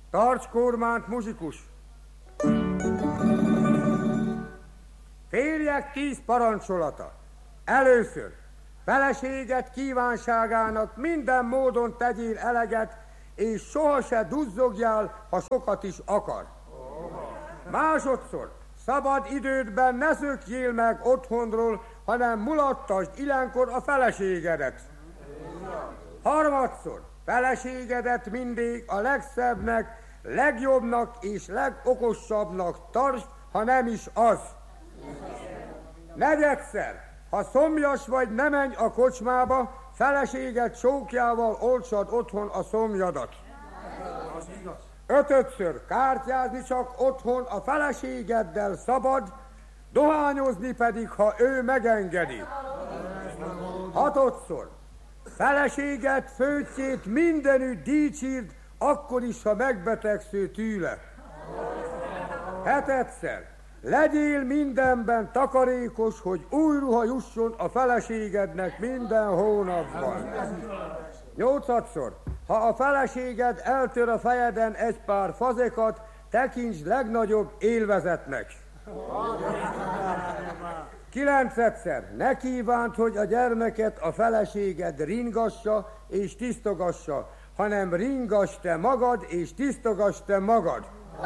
Tarts kormányt, muzsikus! Férjek 10 parancsolata. Először, feleséget kívánságának minden módon tegyél eleget, és soha se duzzogjál, ha sokat is akar. Másodszor, szabad idődben ne szökjél meg otthonról, hanem mulattasd ilyenkor a feleségedet. Harmadszor, feleségedet mindig a legszebbnek, legjobbnak és legokosabbnak tartsd, ha nem is az. Negyedszer, ha szomjas vagy, ne menj a kocsmába, feleséged csókjával oltsad otthon a szomjadat. Ötödször, kártyázni csak otthon a feleségeddel szabad, dohányozni pedig, ha ő megengedi. Hatodszor, feleséged főtjét mindenütt dicsírd, akkor is, ha megbetegsző tűle. Hetedszer, legyél mindenben takarékos, hogy új ruha jusson a feleségednek minden hónapban. Nyolcadszor, ha a feleséged eltör a fejeden egy pár fazekat, tekintsd legnagyobb élvezetnek. Kilencedszer, ne kívánt, hogy a gyermeket a feleséged ringassa és tisztogassa, hanem ringass te magad és tisztogass te magad.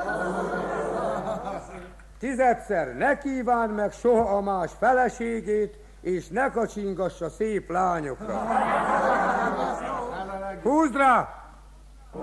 Tizedszer, ne kíván meg soha a más feleségét, és ne kacsingassa szép lányokra. Húzd rá!